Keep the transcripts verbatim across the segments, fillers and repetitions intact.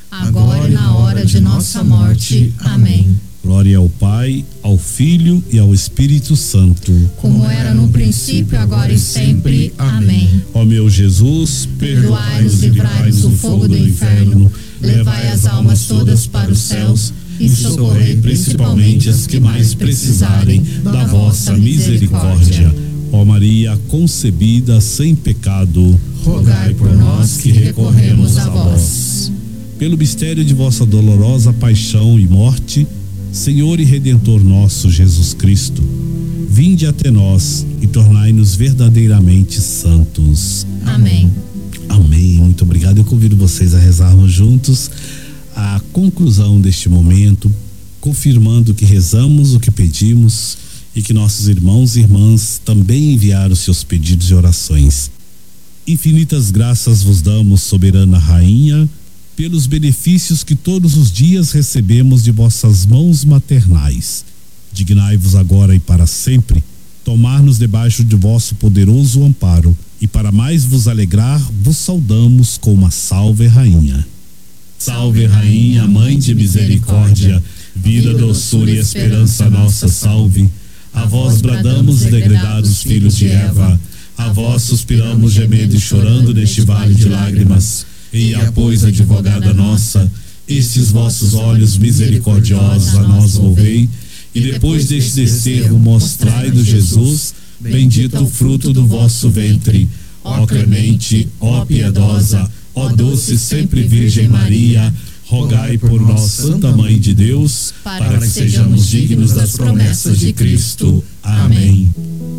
agora e na hora de nossa morte. Amém. Glória ao Pai, ao Filho e ao Espírito Santo, como era no princípio, agora e sempre. Amém. Ó meu Jesus, perdoai-nos e livrai-nos do fogo do inferno, levai as almas todas para os céus e socorrei principalmente as que mais precisarem da vossa misericórdia. Ó Maria concebida sem pecado, rogai por nós que recorremos a vós. Pelo mistério de vossa dolorosa paixão e morte, Senhor e Redentor nosso Jesus Cristo, vinde até nós e tornai-nos verdadeiramente santos. Amém. Amém. Muito obrigado. Eu convido vocês a rezarmos juntos a conclusão deste momento, confirmando que rezamos o que pedimos e que nossos irmãos e irmãs também enviaram seus pedidos e orações. Infinitas graças vos damos, soberana Rainha, pelos benefícios que todos os dias recebemos de vossas mãos maternais. Dignai-vos agora e para sempre tomar-nos debaixo de vosso poderoso amparo, e para mais vos alegrar, vos saudamos com uma salve, Rainha. Salve, Rainha, Mãe de misericórdia, vida, doçura e esperança nossa, salve. A vós bradamos, degredados filhos de Eva, a vós suspiramos, gemendo e chorando neste vale de lágrimas. E a pois, advogada nossa, estes vossos olhos misericordiosos a nós volvei, e depois deste desterro mostrai do Jesus, bendito o fruto do vosso ventre. Ó clemente, ó piedosa, ó doce sempre Virgem Maria, rogai por nós, Santa Mãe de Deus, para que sejamos dignos das promessas de Cristo. Amém.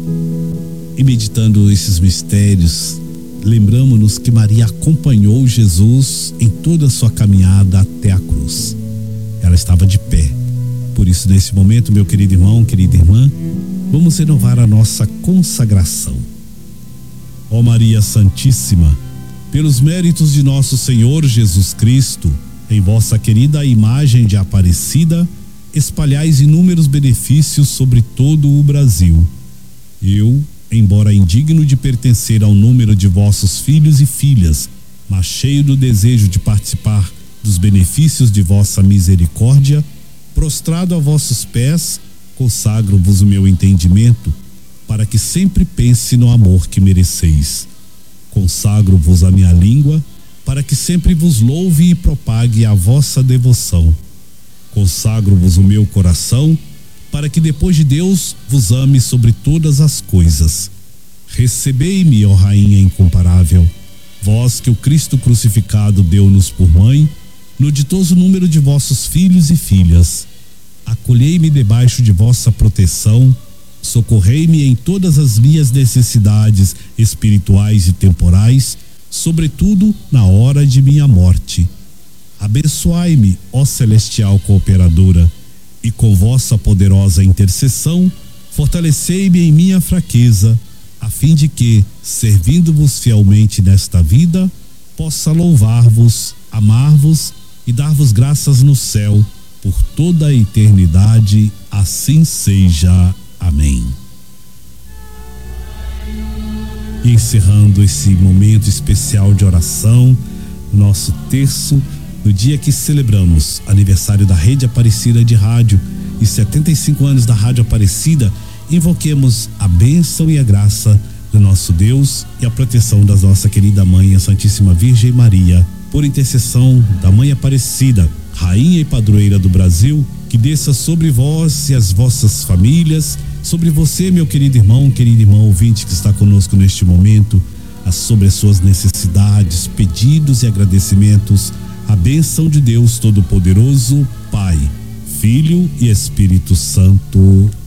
E meditando esses mistérios, lembramos-nos que Maria acompanhou Jesus em toda a sua caminhada até a cruz. Ela estava de pé. Por isso, nesse momento, meu querido irmão, querida irmã, vamos renovar a nossa consagração. Ó Maria Santíssima, pelos méritos de nosso Senhor Jesus Cristo, em vossa querida imagem de Aparecida, espalhais inúmeros benefícios sobre todo o Brasil. Eu, embora indigno de pertencer ao número de vossos filhos e filhas, mas cheio do desejo de participar dos benefícios de vossa misericórdia, prostrado a vossos pés, consagro-vos o meu entendimento, para que sempre pense no amor que mereceis. Consagro-vos a minha língua, para que sempre vos louve e propague a vossa devoção. Consagro-vos o meu coração, para que depois de Deus vos ame sobre todas as coisas. Recebei-me, ó Rainha incomparável, vós que o Cristo crucificado deu-nos por mãe, no ditoso número de vossos filhos e filhas. Acolhei-me debaixo de vossa proteção, socorrei-me em todas as minhas necessidades espirituais e temporais, sobretudo na hora de minha morte. Abençoai-me, ó celestial cooperadora, e com vossa poderosa intercessão, fortalecei-me em minha fraqueza, a fim de que, servindo-vos fielmente nesta vida, possa louvar-vos, amar-vos e dar-vos graças no céu, por toda a eternidade. Assim seja. Amém. E encerrando esse momento especial de oração, nosso terço, no dia que celebramos aniversário da Rede Aparecida de Rádio e setenta e cinco anos da Rádio Aparecida, invoquemos a bênção e a graça do nosso Deus e a proteção da nossa querida Mãe, a Santíssima Virgem Maria, por intercessão da Mãe Aparecida, Rainha e Padroeira do Brasil, que desça sobre vós e as vossas famílias, sobre você, meu querido irmão, querido irmão ouvinte que está conosco neste momento, sobre as suas necessidades, pedidos e agradecimentos, a bênção de Deus Todo-Poderoso, Pai, Filho e Espírito Santo.